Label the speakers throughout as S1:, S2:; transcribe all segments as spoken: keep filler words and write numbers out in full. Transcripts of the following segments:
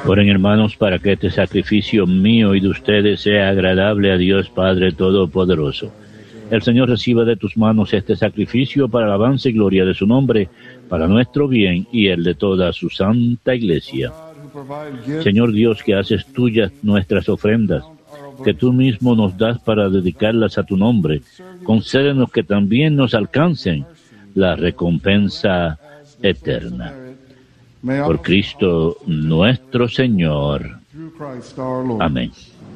S1: Oren, hermanos, para que este sacrificio mío y de ustedes sea agradable a Dios Padre Todopoderoso. El Señor reciba de tus manos este sacrificio para alabanza y gloria de su nombre, para nuestro bien y el de toda su santa Iglesia. Señor Dios, que haces tuyas nuestras ofrendas, que tú mismo nos das para dedicarlas a tu nombre, concédenos que también nos alcancen la recompensa eterna. Por Cristo nuestro Señor. Amén.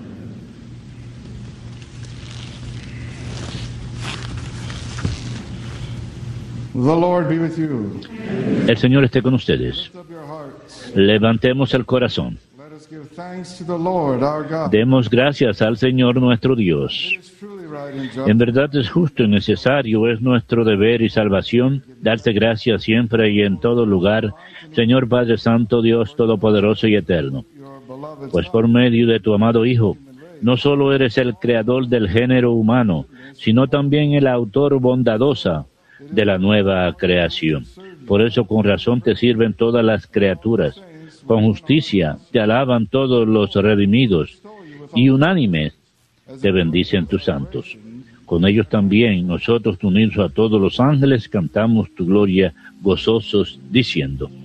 S2: The Lord be with you.
S1: El Señor esté con ustedes. Levantemos el corazón.
S2: Let us give thanks to the Lord our God.
S1: Demos gracias al Señor nuestro Dios.
S2: It is truly right and just.
S1: En verdad es justo y necesario, es nuestro deber y salvación, darte gracias siempre y en todo lugar, Señor Padre Santo, Dios Todopoderoso y Eterno.
S2: Your beloved
S1: Pues por medio de tu amado Hijo, no solo eres el creador del género humano, sino también el autor bondadosa de la nueva creación. Por eso con razón te sirven todas las criaturas, con justicia te alaban todos los redimidos, y unánimes te bendicen tus santos. Con ellos también nosotros, unidos a todos los ángeles, cantamos tu gloria gozosos, diciendo: